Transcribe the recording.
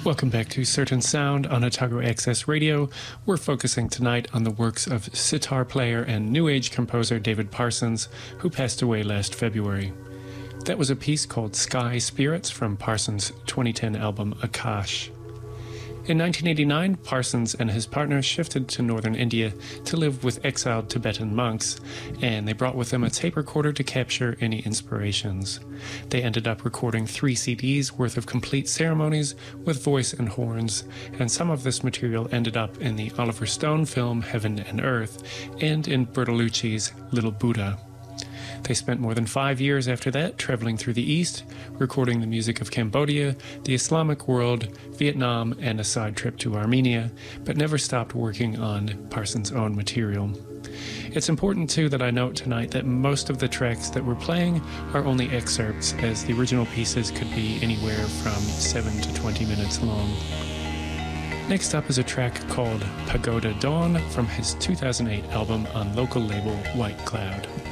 Welcome back to Certain Sound on Otago Access Radio. We're focusing tonight on the works of sitar player and New Age composer David Parsons, who passed away last February. That was a piece called Sky Spirits from Parsons' 2010 album Akash. In 1989, Parsons and his partner shifted to northern India to live with exiled Tibetan monks, and they brought with them a tape recorder to capture any inspirations. They ended up recording 3 CDs worth of complete ceremonies with voice and horns, and some of this material ended up in the Oliver Stone film Heaven and Earth and in Bertolucci's Little Buddha. They spent more than 5 years after that traveling through the East, recording the music of Cambodia, the Islamic world, Vietnam, and a side trip to Armenia, but never stopped working on Parsons' own material. It's important, too, that I note tonight that most of the tracks that we're playing are only excerpts, as the original pieces could be anywhere from 7 to 20 minutes long. Next up is a track called Pagoda Dawn from his 2008 album on local label White Cloud.